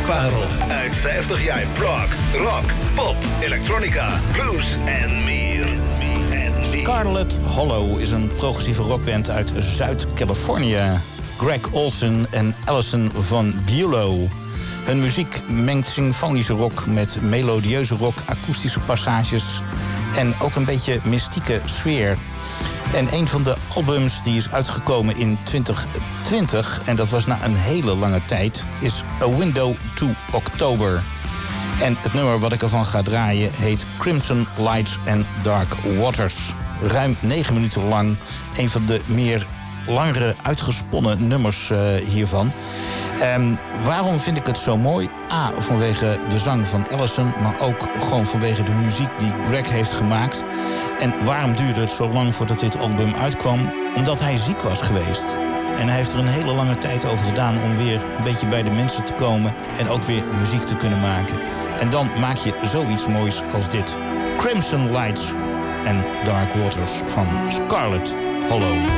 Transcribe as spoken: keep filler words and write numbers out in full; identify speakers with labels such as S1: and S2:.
S1: muziekparel uit vijftig jaar prog, rock, pop, elektronica, blues en meer.
S2: Scarlet Hollow is een progressieve rockband uit Zuid-Californië. Greg Olsen en Alison van Bulow. Hun muziek mengt symfonische rock met melodieuze rock, akoestische passages en ook een beetje mystieke sfeer. En een van de albums die is uitgekomen in twintig twintig, en dat was na een hele lange tijd, is A Window to October. En het nummer wat ik ervan ga draaien heet Crimson Lights and Dark Waters. Ruim negen minuten lang. Een van de meer langere uitgesponnen nummers uh, hiervan. Um, waarom vind ik het zo mooi? A, vanwege de zang van Alison, maar ook gewoon vanwege de muziek die Greg heeft gemaakt. En waarom duurde het zo lang voordat dit album uitkwam? Omdat hij ziek was geweest. En hij heeft er een hele lange tijd over gedaan om weer een beetje bij de mensen te komen en ook weer muziek te kunnen maken. En dan maak je zoiets moois als dit. Crimson Lights and Dark Waters van Scarlet Hollow.